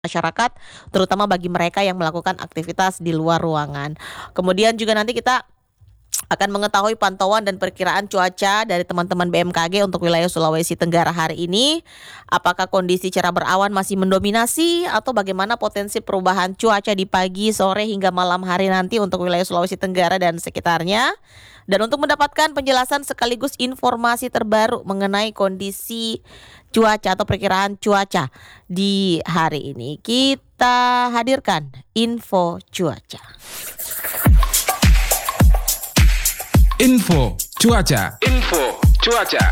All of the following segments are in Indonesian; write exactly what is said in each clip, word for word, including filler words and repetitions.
masyarakat, terutama bagi mereka yang melakukan aktivitas di luar ruangan. Kemudian juga nanti kita akan mengetahui pantauan dan perkiraan cuaca dari teman-teman B M K G untuk wilayah Sulawesi Tenggara hari ini. Apakah kondisi cerah berawan masih mendominasi atau bagaimana potensi perubahan cuaca di pagi, sore hingga malam hari nanti untuk wilayah Sulawesi Tenggara dan sekitarnya. Dan untuk mendapatkan penjelasan sekaligus informasi terbaru mengenai kondisi cuaca atau perkiraan cuaca di hari ini, kita hadirkan info cuaca. Info cuaca. Info cuaca.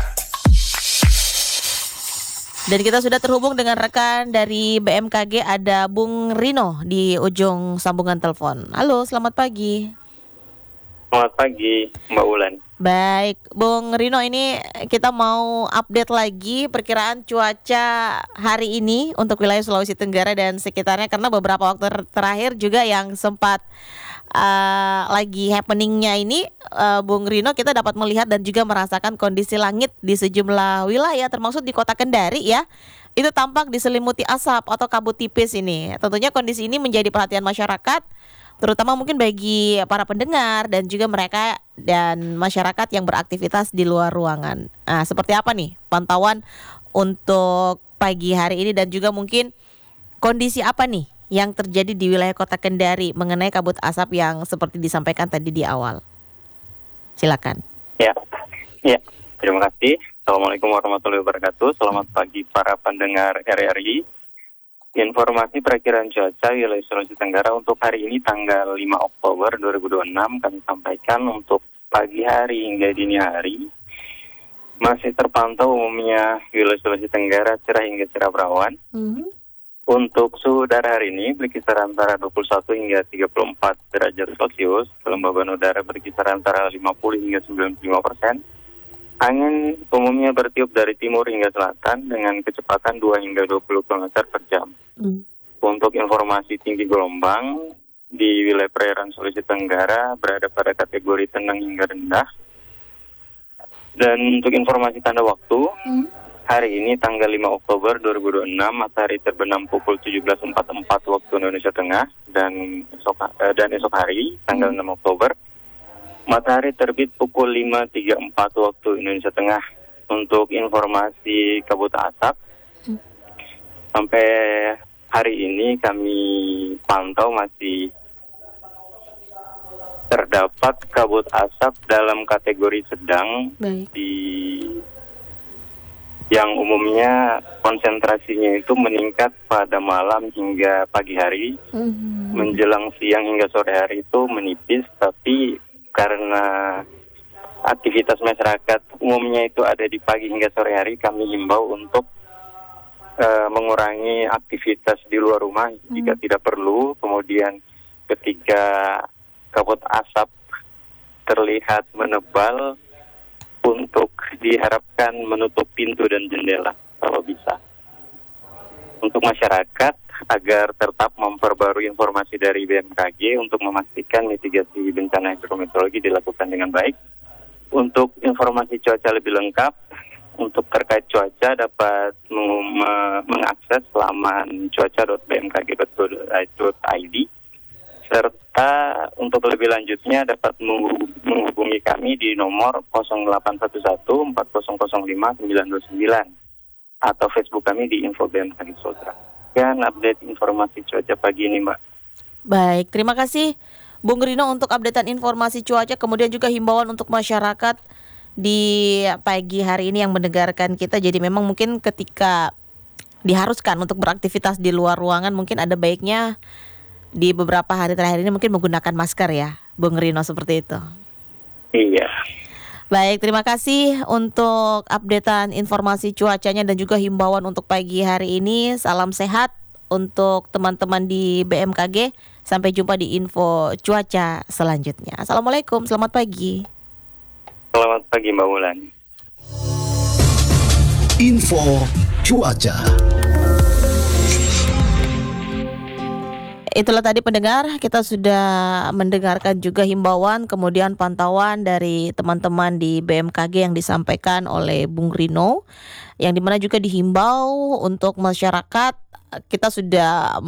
Dan kita sudah terhubung dengan rekan dari B M K G, ada Bung Rino di ujung sambungan telepon. Halo, selamat pagi. Selamat pagi, Mbak Ulan. Baik, Bung Rino, ini kita mau update lagi perkiraan cuaca hari ini untuk wilayah Sulawesi Tenggara dan sekitarnya, karena beberapa waktu terakhir juga yang sempat uh, lagi happeningnya ini, uh, Bung Rino, kita dapat melihat dan juga merasakan kondisi langit di sejumlah wilayah, termasuk di Kota Kendari ya. Itu tampak diselimuti asap atau kabut tipis ini. Tentunya kondisi ini menjadi perhatian masyarakat, terutama mungkin bagi para pendengar dan juga mereka dan masyarakat yang beraktivitas di luar ruangan. Nah, seperti apa nih pantauan untuk pagi hari ini dan juga mungkin kondisi apa nih yang terjadi di wilayah Kota Kendari mengenai kabut asap yang seperti disampaikan tadi di awal? Silakan. Ya, ya. Terima kasih. Assalamualaikum warahmatullahi wabarakatuh. Selamat pagi para pendengar R R I. Informasi perakiraan cuaca wilayah Sulawesi Tenggara untuk hari ini tanggal lima Oktober dua ribu dua puluh enam kami sampaikan untuk pagi hari hingga dini hari masih terpantau umumnya wilayah Sulawesi Tenggara cerah hingga cerah berawan. Mm-hmm. Untuk suhu udara hari ini berkisar antara dua puluh satu hingga tiga puluh empat derajat Celcius, kelembaban udara berkisar antara lima puluh hingga sembilan puluh lima persen. Angin umumnya bertiup dari timur hingga selatan dengan kecepatan dua hingga dua puluh kilometer per jam. Mm. Untuk informasi tinggi gelombang di wilayah perairan Sulawesi Tenggara berada pada kategori tenang hingga rendah. Dan untuk informasi tanda waktu, mm. hari ini tanggal lima Oktober dua ribu dua puluh enam matahari terbenam pukul tujuh belas empat puluh empat waktu Indonesia Tengah, dan esok eh, dan esok hari tanggal mm. enam Oktober matahari terbit pukul lima tiga puluh empat waktu Indonesia Tengah. Untuk informasi kabut asap, hmm. sampai hari ini kami pantau masih terdapat kabut asap dalam kategori sedang. Baik. Di yang umumnya konsentrasinya itu meningkat pada malam hingga pagi hari, hmm. menjelang siang hingga sore hari itu menipis, tapi karena aktivitas masyarakat umumnya itu ada di pagi hingga sore hari, kami himbau untuk uh, mengurangi aktivitas di luar rumah hmm. jika tidak perlu. Kemudian ketika kabut asap terlihat menebal, untuk diharapkan menutup pintu dan jendela kalau bisa. Untuk masyarakat agar tetap memperbarui informasi dari B M K G untuk memastikan mitigasi bencana hidrometeorologi dilakukan dengan baik. Untuk informasi cuaca lebih lengkap, untuk terkait cuaca dapat meng- mengakses laman cuaca dot b m k g dot i d, serta untuk lebih lanjutnya dapat menghubungi kami di nomor nol delapan satu satu empat nol nol lima sembilan dua sembilan atau Facebook kami di info B M K G Sultra. Dan update informasi cuaca pagi ini, Mbak. Baik, terima kasih Bung Rino untuk updatean informasi cuaca, kemudian juga himbauan untuk masyarakat di pagi hari ini yang mendengarkan kita. Jadi memang mungkin ketika diharuskan untuk beraktivitas di luar ruangan, mungkin ada baiknya di beberapa hari terakhir ini mungkin menggunakan masker ya, Bung Rino, seperti itu. Iya. Baik, terima kasih untuk updatean informasi cuacanya dan juga himbauan untuk pagi hari ini. Salam sehat untuk teman-teman di B M K G. Sampai jumpa di info cuaca selanjutnya. Assalamualaikum, selamat pagi. Selamat pagi, Mbak Wulan. Info cuaca. Itulah tadi pendengar, kita sudah mendengarkan juga himbauan kemudian pantauan dari teman-teman di B M K G yang disampaikan oleh Bung Rino, yang dimana juga dihimbau untuk masyarakat kita sudah